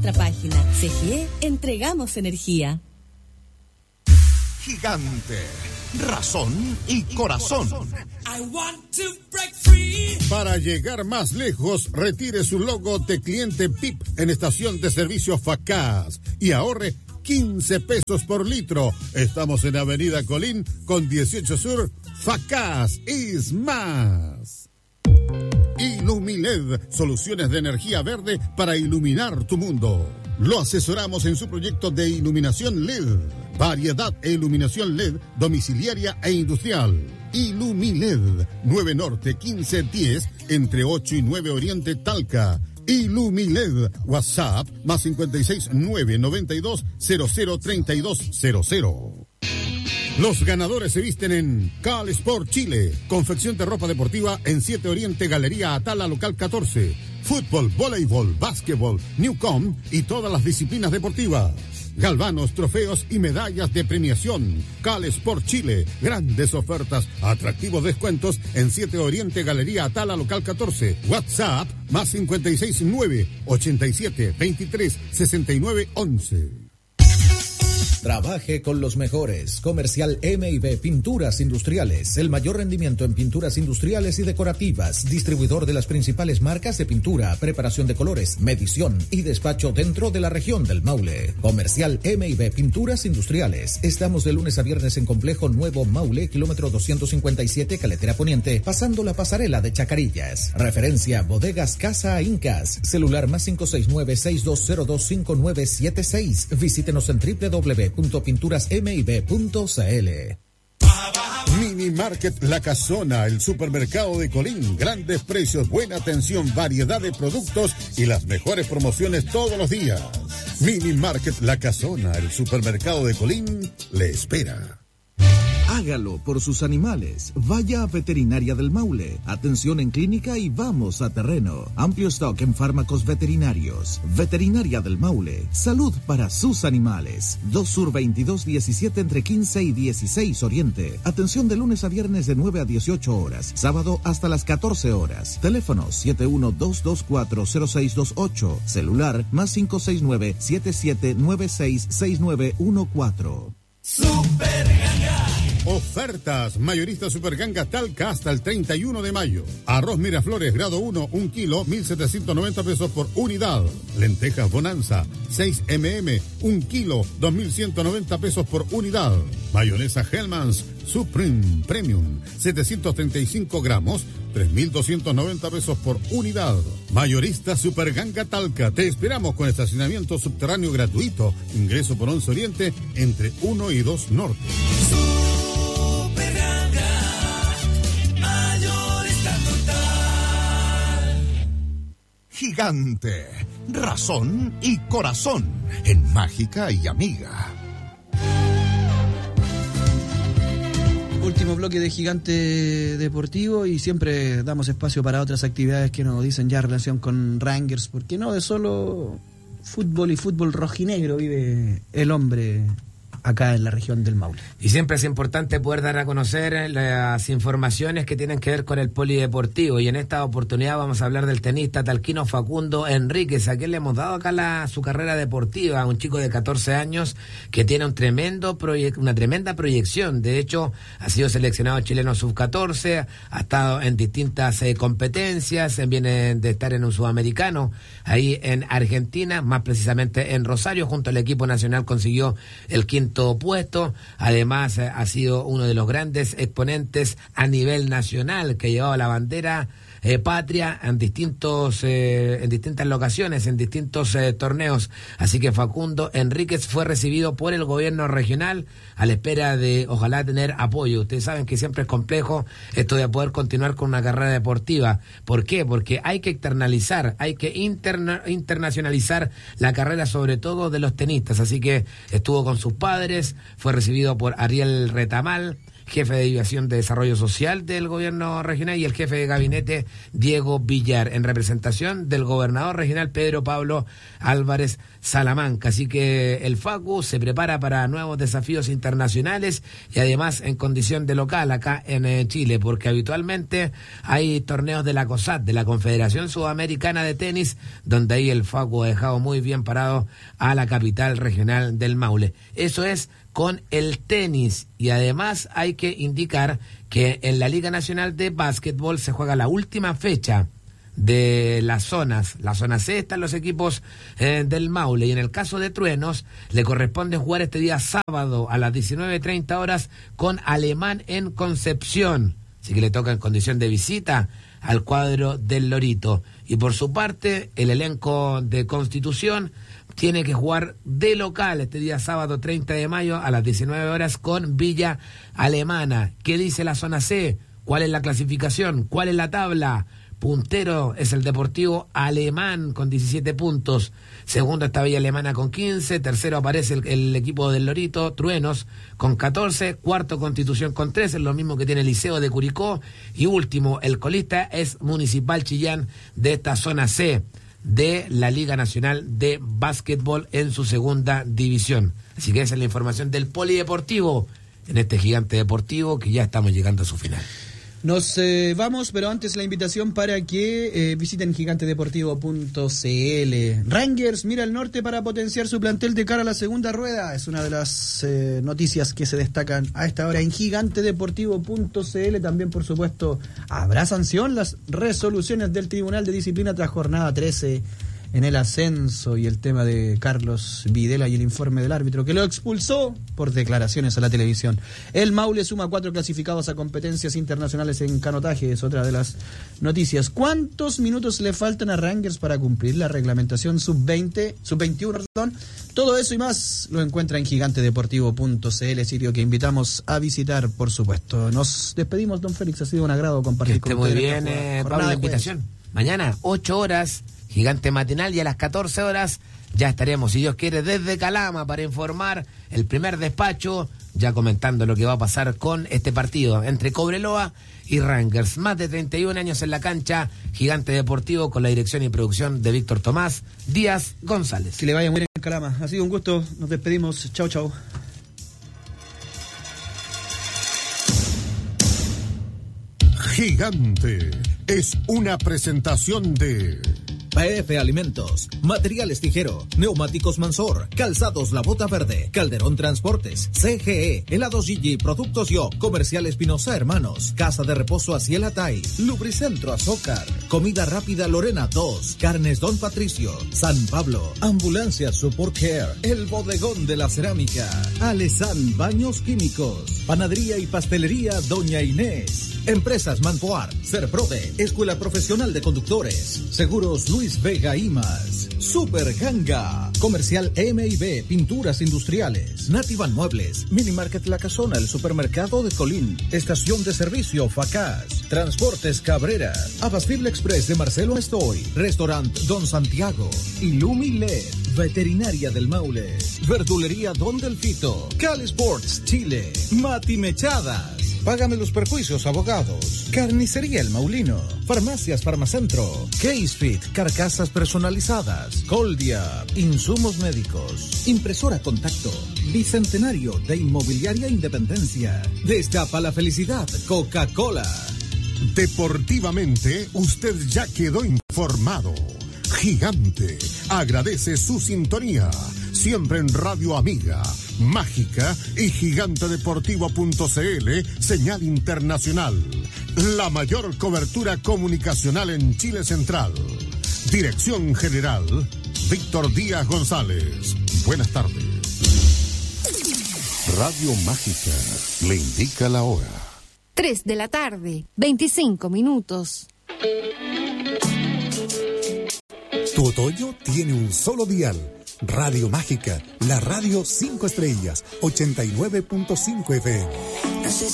nuestra página. CGE, entregamos energía. Gigante, razón y corazón. Para llegar más lejos, retire su logo de cliente PIP en estación de servicio Facaz y ahorre 15 pesos por litro. Estamos en Avenida Colín con 18 Sur. Facaz is más. Ilumiled, soluciones de energía verde para iluminar tu mundo. Lo asesoramos en su proyecto de iluminación LED. Variedad e iluminación LED domiciliaria e industrial. Ilumiled, 9 Norte 1510, entre 8 y 9 Oriente Talca. Ilumiled, WhatsApp, más 56992003200. Los ganadores se visten en Cal Sport Chile, confección de ropa deportiva en 7 Oriente, Galería Atala, local 14. Fútbol, voleibol, básquetbol, Newcom y todas las disciplinas deportivas. Galvanos, trofeos y medallas de premiación. Cal Sport Chile, grandes ofertas, atractivos descuentos en 7 Oriente, Galería Atala, local 14. WhatsApp, más 569-87-23-69-11. Trabaje con los mejores. Comercial M&B Pinturas Industriales. El mayor rendimiento en pinturas industriales y decorativas. Distribuidor de las principales marcas de pintura, preparación de colores, medición y despacho dentro de la región del Maule. Comercial M&B Pinturas Industriales. Estamos de lunes a viernes en Complejo Nuevo Maule, kilómetro 257, Caletera Poniente, pasando la pasarela de Chacarillas. Referencia Bodegas Casa Incas. Celular más 569-6202-5976. Visítenos en www.pinturasmib.cl. Mini Market La Casona, el supermercado de Colín. Grandes precios, buena atención, variedad de productos y las mejores promociones todos los días. Mini Market La Casona, el supermercado de Colín, le espera. Hágalo por sus animales. Vaya a Veterinaria del Maule. Atención en clínica y vamos a terreno. Amplio stock en fármacos veterinarios. Veterinaria del Maule. Salud para sus animales. 2 Sur 2217 entre 15 y 16 Oriente. Atención de lunes a viernes de 9 a 18 horas. Sábado hasta las 14 horas. Teléfono 712240628. Celular más 569-77966914. Super Ganga. Ofertas. Mayorista Super Ganga Talca hasta el 31 de mayo. Arroz Miraflores grado 1, 1 kilo, 1,790 pesos por unidad. Lentejas Bonanza, 6 mm, 1 kilo, 2,190 pesos por unidad. Mayonesa Hellmann's Supreme Premium, 735 gramos, 3,290 pesos por unidad. Mayorista Super Ganga Talca. Te esperamos con estacionamiento subterráneo gratuito. Ingreso por 11 Oriente entre 1 y 2 Norte. Super Ganga, mayorista total. Gigante, razón y corazón en Mágica y Amiga. Último bloque de Gigante Deportivo y siempre damos espacio para otras actividades que nos dicen ya en relación con Rangers, porque no de solo fútbol y fútbol rojinegro vive el hombre acá en la región del Maule. Y siempre es importante poder dar a conocer las informaciones que tienen que ver con el polideportivo, y en esta oportunidad vamos a hablar del tenista talquino Facundo Enríquez, a quien le hemos dado acá su carrera deportiva, un chico de 14 años que tiene una tremenda proyección. De hecho, ha sido seleccionado chileno sub-14, ha estado en distintas competencias, viene de estar en un sudamericano ahí en Argentina, más precisamente en Rosario, junto al equipo nacional consiguió el quinto puesto. Además ha sido uno de los grandes exponentes a nivel nacional, que ha llevado la bandera patria en distintas locaciones, en distintos torneos. Así que Facundo Enríquez fue recibido por el gobierno regional a la espera de, ojalá, tener apoyo. Ustedes saben que siempre es complejo esto de poder continuar con una carrera deportiva. ¿Por qué? Porque hay que externalizar, hay que internacionalizar la carrera, sobre todo de los tenistas. Así que estuvo con sus padres, fue recibido por Ariel Retamal, jefe de División de Desarrollo Social del Gobierno Regional, y el jefe de gabinete, Diego Villar, en representación del gobernador regional, Pedro Pablo Álvarez Salamanca. Así que el FACU se prepara para nuevos desafíos internacionales y además en condición de local acá en Chile, porque habitualmente hay torneos de la COSAT, de la Confederación Sudamericana de Tenis, donde ahí el FACU ha dejado muy bien parado a la capital regional del Maule. Eso es con el tenis, y además hay que indicar que en la Liga Nacional de Básquetbol se juega la última fecha de las zonas. La zona C están los equipos del Maule, y en el caso de Truenos le corresponde jugar este día sábado a las 19:30 horas con Alemán en Concepción, así que le toca en condición de visita al cuadro del Lorito. Y por su parte, el elenco de Constitución tiene que jugar de local este día sábado 30 de mayo a las 19 horas con Villa Alemana. ¿Qué dice la zona C? ¿Cuál es la clasificación? ¿Cuál es la tabla? Puntero es el Deportivo Alemán con 17 puntos. Segundo está Villa Alemana con 15. Tercero aparece el equipo del Lorito, Truenos, con 14. Cuarto, Constitución con 13, lo mismo que tiene el Liceo de Curicó. Y último, el colista es Municipal Chillán de esta zona C de la Liga Nacional de Básquetbol en su segunda división. Así que esa es la información del polideportivo en este gigante deportivo, que ya estamos llegando a su final. Nos vamos, pero antes la invitación para que visiten gigantedeportivo.cl. Rangers mira al norte para potenciar su plantel de cara a la segunda rueda. Es una de las noticias que se destacan a esta hora en gigantedeportivo.cl. También, por supuesto, habrá sanción. Las resoluciones del Tribunal de Disciplina tras jornada 13 en el ascenso, y el tema de Carlos Videla y el informe del árbitro que lo expulsó por declaraciones a la televisión. El Maule suma 4 clasificados a competencias internacionales en canotaje, es otra de las noticias. ¿Cuántos minutos le faltan a Rangers para cumplir la reglamentación sub-21? Todo eso y más lo encuentra en gigantedeportivo.cl, sitio que invitamos a visitar, por supuesto. Nos despedimos, don Félix, ha sido un agrado compartir con usted. Que esté muy bien, Pablo, la invitación. Mañana, 8 horas, Gigante Matinal, y a las 14 horas ya estaremos, si Dios quiere, desde Calama para informar el primer despacho, ya comentando lo que va a pasar con este partido entre Cobreloa y Rangers. Más de 31 años en la cancha, Gigante Deportivo, con la dirección y producción de Víctor Tomás Díaz González. Que le vaya muy bien en Calama. Ha sido un gusto, nos despedimos. Chau, chau. Gigante es una presentación de PF Alimentos, Materiales Tijero, Neumáticos Mansor, Calzados La Bota Verde, Calderón Transportes, CGE, Helados Gigi, Productos Yo, Comercial Espinosa Hermanos, Casa de Reposo Asiel Atay, Lubricentro Azócar, Comida Rápida Lorena 2, Carnes Don Patricio, San Pablo, Ambulancia Support Care, El Bodegón de la Cerámica, Alesan Baños Químicos, Panadería y Pastelería Doña Inés, Empresas Manpoar, Serprode, Escuela Profesional de Conductores, Seguros Luis Vega y más, Super Ganga, Comercial M&B, Pinturas Industriales, Nativan Muebles, Mini Market La Casona, el Supermercado de Colín, Estación de Servicio Facaz, Transportes Cabrera, Abastible Express de Marcelo Estoy, Restaurant Don Santiago, Illumi LED, Veterinaria del Maule, Verdulería Don Delfito, Cali Sports Chile, Mati Mechadas, Págame los Perjuicios Abogados, Carnicería El Maulino, Farmacias Farmacentro, Casefit, Carcasas Personalizadas, Coldia, Insumos Médicos, Impresora Contacto, Bicentenario de Inmobiliaria Independencia, Destapa la Felicidad, Coca-Cola. Deportivamente, usted ya quedó informado. Gigante agradece su sintonía, siempre en Radio Amiga, Mágica y gigantedeportivo.cl, señal internacional. La mayor cobertura comunicacional en Chile Central. Dirección General, Víctor Díaz González. Buenas tardes. Radio Mágica le indica la hora. 3 de la tarde, 25 minutos. Tu otoño tiene un solo dial. Radio Mágica, la radio 5 estrellas, 89.5 FM.